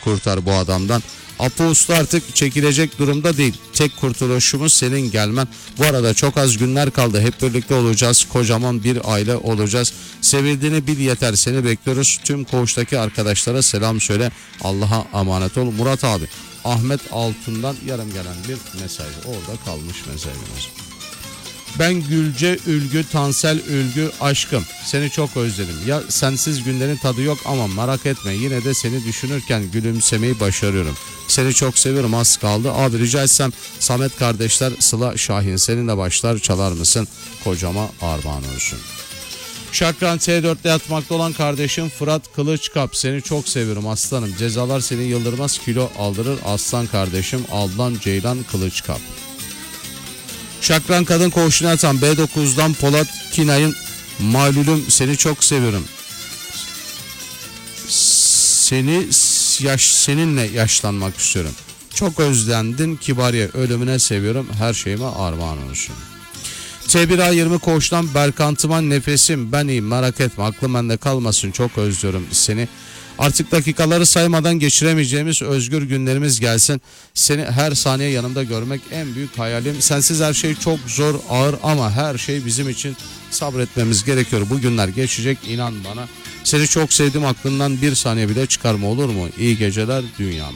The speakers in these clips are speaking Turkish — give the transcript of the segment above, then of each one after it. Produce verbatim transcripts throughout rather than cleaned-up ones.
kurtar bu adamdan. Apo Usta artık çekilecek durumda değil. Tek kurtuluşumuz senin gelmen. Bu arada çok az günler kaldı. Hep birlikte olacağız. Kocaman bir aile olacağız. Sevildiğini bil yeter. Seni bekliyoruz. Tüm koğuştaki arkadaşlara selam söyle. Allah'a emanet ol. Murat abi. Ahmet Altun'dan yarım gelen bir mesaj. Orada kalmış mesajımız. Ben Gülce Ülgü, Tansel Ülgü aşkım. Seni çok özledim. Ya sensiz günlerin tadı yok ama merak etme. Yine de seni düşünürken gülümsemeyi başarıyorum. Seni çok seviyorum, az kaldı. Abi rica etsem Samet kardeşler Sıla Şahin seninle başlar çalar mısın? Kocama armağan olsun. Şakran T dörtte yatmakta olan kardeşim Fırat Kılıçkap. Seni çok seviyorum aslanım. Cezalar seni yıldırmaz, kilo aldırır aslan kardeşim. Aldan Ceylan Kılıçkap. Şakran kadın koğuşuna yatan B dokuzdan Polat Kinay'ın malulüm seni çok seviyorum. Seni yaş seninle yaşlanmak istiyorum. Çok özlendin Kibariye, ölümüne seviyorum, her şeyime armağan olsun. T bir A yirmi koğuştan Berkantıman nefesim ben iyiyim merak etme, aklım bende kalmasın, çok özlüyorum seni. Artık dakikaları saymadan geçiremeyeceğimiz özgür günlerimiz gelsin. Seni her saniye yanımda görmek en büyük hayalim. Sensiz her şey çok zor, ağır ama her şey bizim için sabretmemiz gerekiyor. Bu günler geçecek, inan bana. Seni çok sevdim, aklından bir saniye bile çıkarma, olur mu? İyi geceler dünyam.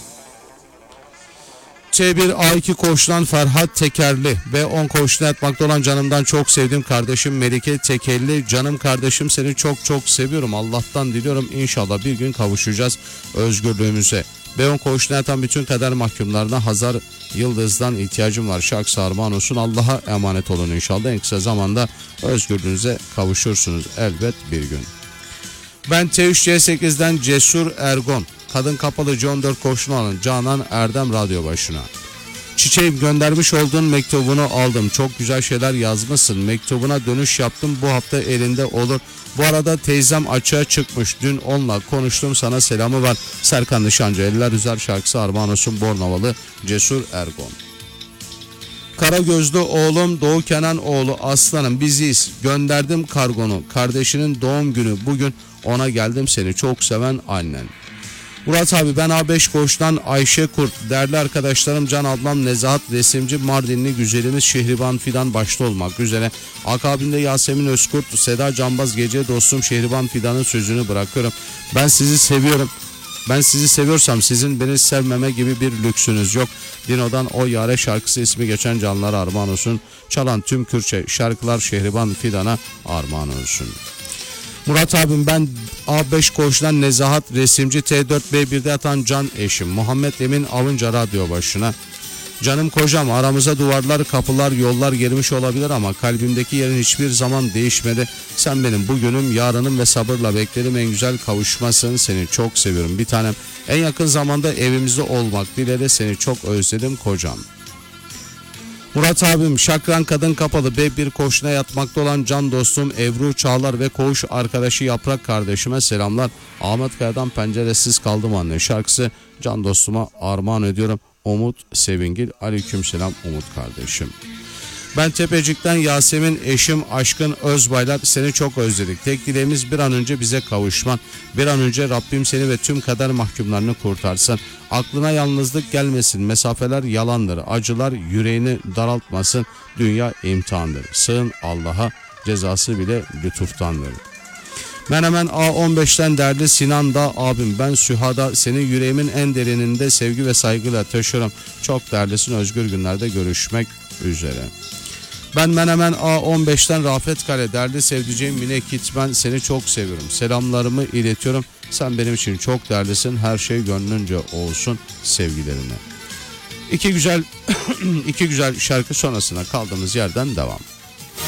T bir A iki koğuştan Ferhat Tekerli. B on koğuşuna yatmakta olan canımdan çok sevdiğim kardeşim Melike Tekelli. Canım kardeşim seni çok çok seviyorum. Allah'tan diliyorum inşallah bir gün kavuşacağız özgürlüğümüze. B on koğuşuna yatan bütün kader mahkumlarına Hazar Yıldız'dan ihtiyacım var. Şaks armağan olsun. Allah'a emanet olun inşallah. En kısa zamanda özgürlüğünüze kavuşursunuz elbet bir gün. Ben T üç C sekizden Cesur Ergon. Kadın kapalı C on dört koğuşuna alın. Canan Erdem radyo başına. Çiçeğim göndermiş olduğun mektubunu aldım. Çok güzel şeyler yazmışsın. Mektubuna dönüş yaptım. Bu hafta elinde olur. Bu arada teyzem açığa çıkmış. Dün onunla konuştum. Sana selamı var. Serkan Nişancı. Eller Üzer şarkısı armağan olsun. Bornavalı Cesur Ergon. Kara gözlü oğlum Doğu Kenan oğlu aslanım biziz. Gönderdim kargonu. Kardeşinin doğum günü bugün, ona geldim seni çok seven annen. Murat abi ben A beş koğuştan Ayşe Kurt. Değerli arkadaşlarım Can ablam Nezahat resimci Mardinli güzelimiz Şehriban Fidan başta olmak üzere. Akabinde Yasemin Özkurt, Seda Cambaz gece dostum Şehriban Fidan'ın sözünü bırakıyorum. Ben sizi seviyorum. Ben sizi seviyorsam sizin beni sevmeme gibi bir lüksünüz yok. Dino'dan O Yare şarkısı ismi geçen canlara armağan olsun. Çalan tüm Kürtçe şarkılar Şehriban Fidan'a armağan olsun. Murat abim ben A beş koğuştan Nezahat resimci T dört B birde yatan can eşim Muhammed Emin Avınca radyo başına. Canım kocam aramıza duvarlar, kapılar, yollar girmiş olabilir ama kalbimdeki yerin hiçbir zaman değişmedi. Sen benim bugünüm, yarınım ve sabırla beklerim en güzel kavuşmasın. Seni çok seviyorum bir tanem. En yakın zamanda evimizde olmak dileğiyle seni çok özledim kocam. Murat abim Şakran kadın kapalı B bir koğuşuna yatmakta olan can dostum Ebru Çağlar ve koğuş arkadaşı Yaprak kardeşime selamlar. Ahmet Kaya'dan Penceresiz Kaldım Anne şarkısı can dostuma armağan ediyorum. Umut Sevingil. Aleykümselam Umut kardeşim. Ben Tepecik'ten Yasemin eşim Aşkın Özbaylar seni çok özledik. Tek dileğimiz bir an önce bize kavuşman. Bir an önce Rabbim seni ve tüm kader mahkumlarını kurtarsın. Aklına yalnızlık gelmesin. Mesafeler yalandır. Acılar yüreğini daraltmasın. Dünya imtihandır. Sığın Allah'a, cezası bile lütuftandır. Menemen A on beşten derdi Sinan da abim ben Süha'da seni yüreğimin en derininde sevgi ve saygıyla taşırım. Çok değerlisin, özgür günlerde görüşmek üzere. Ben Menemen A on beşten Rafet Kale derdi sevdiceğim Mine Kitmen seni çok seviyorum. Selamlarımı iletiyorum. Sen benim için çok değerlisin. Her şey gönlünce olsun sevgilerine. İki güzel iki güzel şarkı sonrasına kaldığımız yerden devam.